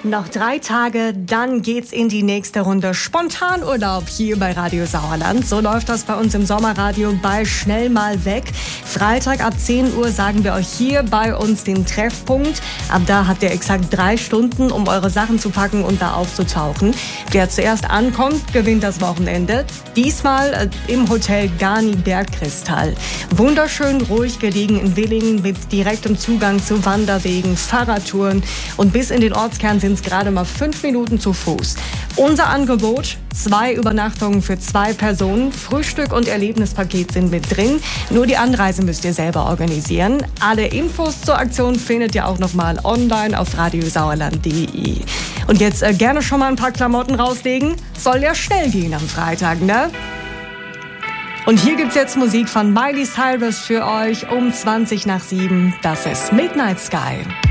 Noch 3 Tage, dann geht's in die nächste Runde Spontanurlaub hier bei Radio Sauerland. So läuft das bei uns im Sommerradio bei Schnell mal weg. Freitag ab 10 Uhr sagen wir euch hier bei uns den Treffpunkt. Ab da habt ihr exakt 3 Stunden, um eure Sachen zu packen und da aufzutauchen. Wer zuerst ankommt, gewinnt das Wochenende. Diesmal im Hotel Garni Bergkristall. Wunderschön ruhig gelegen in Willingen mit direktem Zugang zu Wanderwegen, Fahrradtouren und bis in den Ortskern sind es gerade mal 5 Minuten zu Fuß. Unser Angebot: 2 Übernachtungen für 2 Personen. Frühstück und Erlebnispaket sind mit drin. Nur die Anreise müsst ihr selber organisieren. Alle Infos zur Aktion findet ihr auch nochmal online auf radiosauerland.de. Und jetzt gerne schon mal ein paar Klamotten rauslegen. Soll ja schnell gehen am Freitag, ne? Und hier gibt's jetzt Musik von Miley Cyrus für euch um 7:20. Das ist Midnight Sky.